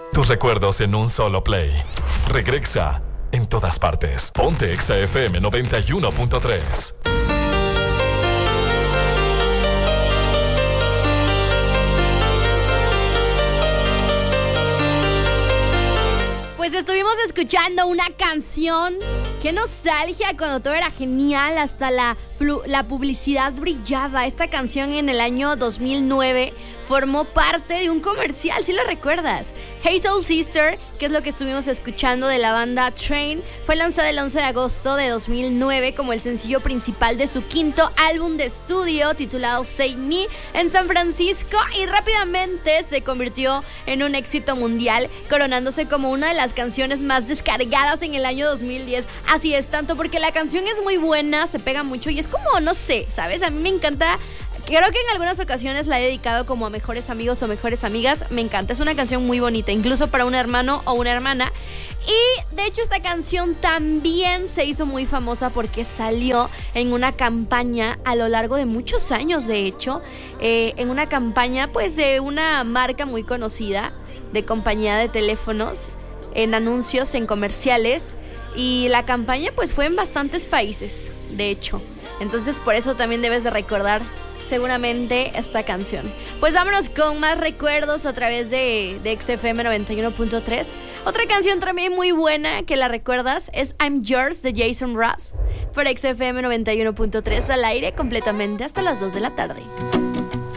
Tus recuerdos en un solo play. Regresa en todas partes. Ponte Exa FM 91.3. Pues estuvimos escuchando una canción. Qué nostalgia, cuando todo era genial, hasta la publicidad brillaba. Esta canción en el año 2009 formó parte de un comercial, ¿sí lo recuerdas? Hey Soul Sister, que es lo que estuvimos escuchando de la banda Train, fue lanzada el 11 de agosto de 2009 como el sencillo principal de su quinto álbum de estudio titulado Save Me en San Francisco, y rápidamente se convirtió en un éxito mundial, coronándose como una de las canciones más descargadas en el año 2010. Así es, tanto porque la canción es muy buena, se pega mucho y es como, no sé, ¿sabes? A mí me encanta. Creo que en algunas ocasiones la he dedicado como a mejores amigos o mejores amigas. Me encanta, es una canción muy bonita, incluso para un hermano o una hermana. Y de hecho esta canción también se hizo muy famosa porque salió en una campaña a lo largo de muchos años, de hecho, en una campaña pues de una marca muy conocida de compañía de teléfonos, en anuncios, en comerciales, y la campaña pues fue en bastantes países, de hecho. Entonces por eso también debes de recordar seguramente esta canción. Pues vámonos con más recuerdos a través de XFM 91.3. Otra canción también muy buena que la recuerdas es I'm Yours de Jason Mraz por XFM 91.3 al aire completamente hasta las 2 de la tarde.